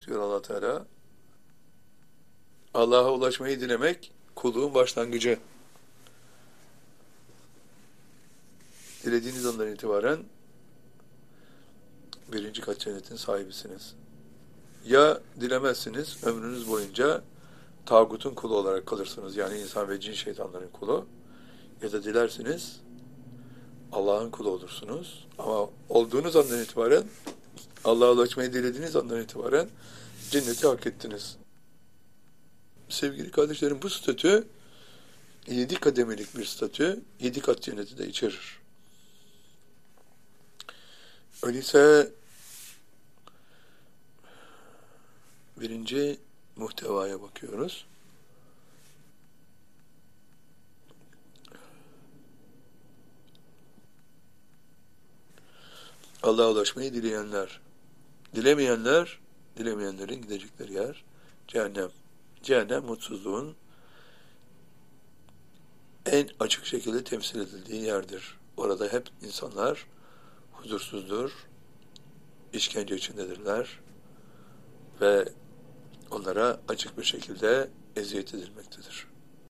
diyor Allah Teala. Allah'a ulaşmayı dilemek kulluğun başlangıcı. Dilediğiniz andan itibaren birinci kat cennetin sahibisiniz. Ya dilemezsiniz, ömrünüz boyunca tağutun kulu olarak kalırsınız. Yani insan ve cin şeytanların kulu. Ya da dilersiniz, Allah'ın kulu olursunuz. Ama olduğunuz andan itibaren, Allah'a ulaşmayı dilediğiniz andan itibaren cenneti hak ettiniz. Sevgili kardeşlerim, bu statü 7 kademelik bir statü, 7 kat cenneti de içerir. Öyleyse birinci muhtevaya bakıyoruz. Allah'a ulaşmayı dileyenler. Dilemeyenlerin gidecekleri yer cehennem. Cehennem mutsuzluğun en açık şekilde temsil edildiği yerdir. Orada hep insanlar huzursuzdur, işkence içindedirler ve onlara açık bir şekilde eziyet edilmektedir.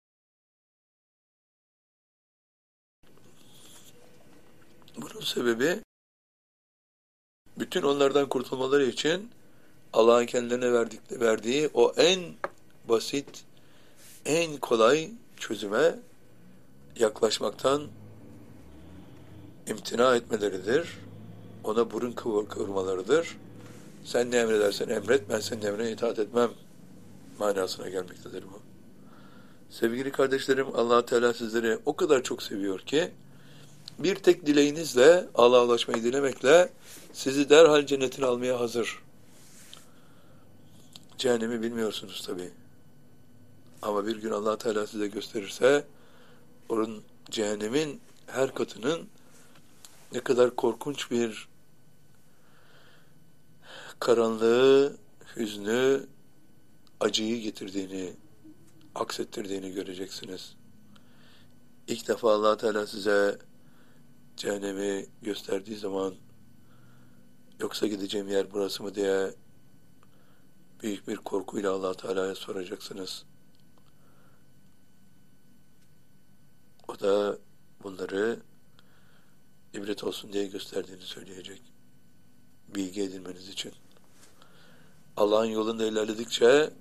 Bunun sebebi bütün onlardan kurtulmaları için Allah'ın kendilerine verdiği o en basit, en kolay çözüme yaklaşmaktan imtina etmeleridir. Ona burun kıvırmalarıdır. Sen ne emredersen emret, ben senin emrine itaat etmem manasına gelmektedir bu. Sevgili kardeşlerim, Allah Teala sizleri o kadar çok seviyor ki bir tek dileğinizle, Allah'a ulaşmayı dilemekle sizi derhal cennetine almaya hazır. Cehennemi bilmiyorsunuz tabii. Ama bir gün Allah Teala size gösterirse onun cehennemin her katının ne kadar korkunç bir karanlığı, hüznü, acıyı getirdiğini, aksettirdiğini göreceksiniz. İlk defa Allah Teala size cehennemi gösterdiği zaman yoksa gideceğim yer burası mı diye büyük bir korkuyla Allah Teala'ya soracaksınız. O da bunları ibret olsun diye gösterdiğini söyleyecek. Bilgi edinmeniz için. Allah'ın yolunda ilerledikçe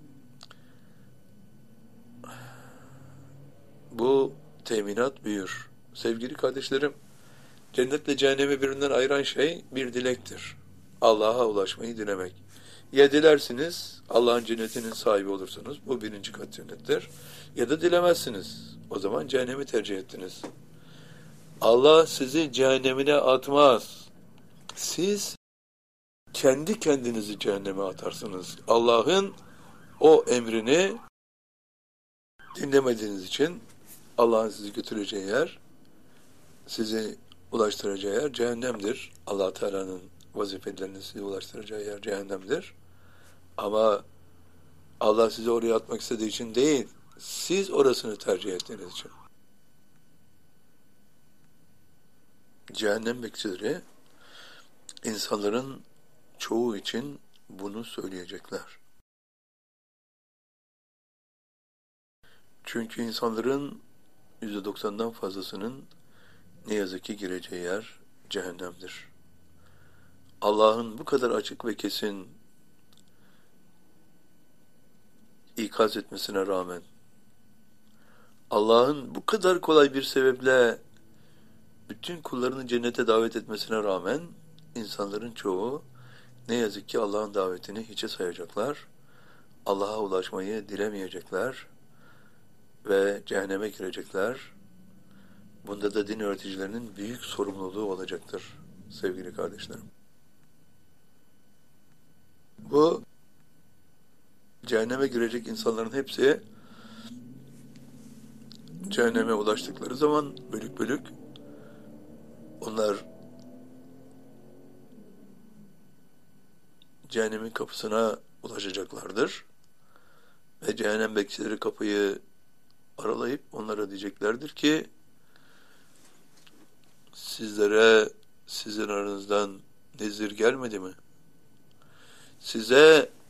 bu teminat büyür. Sevgili kardeşlerim, cennetle cehennemi birbirinden ayıran şey bir dilektir. Allah'a ulaşmayı dilemek. Ya dilersiniz, Allah'ın cennetinin sahibi olursunuz, bu birinci kat cennettir. Ya da dilemezsiniz, o zaman cehennemi tercih ettiniz. Allah sizi cehennemine atmaz. Siz kendi kendinizi cehenneme atarsınız. Allah'ın o emrini dinlemediğiniz için Allah'ın sizi götüreceği yer, sizi ulaştıracağı yer cehennemdir. Allah Teala'nın vazifelerini size ulaştıracağı yer cehennemdir. Ama Allah sizi oraya atmak istediği için değil, siz orasını tercih ettiğiniz için. Cehennem bekçileri insanların çoğu için bunu söyleyecekler. Çünkü insanların %90'dan fazlasının ne yazık ki gireceği yer cehennemdir. Allah'ın bu kadar açık ve kesin ikaz etmesine rağmen, Allah'ın bu kadar kolay bir sebeple bütün kullarını cennete davet etmesine rağmen, insanların çoğu ne yazık ki Allah'ın davetini hiçe sayacaklar, Allah'a ulaşmayı dilemeyecekler ve cehenneme girecekler. Bunda da din öğreticilerinin büyük sorumluluğu olacaktır sevgili kardeşlerim. Bu cehenneme girecek insanların hepsi cehenneme ulaştıkları zaman bölük bölük onlar cehennemin kapısına ulaşacaklardır. Ve cehennem bekçileri kapıyı aralayıp onlara diyeceklerdir ki sizin aranızdan nezir gelmedi mi? Size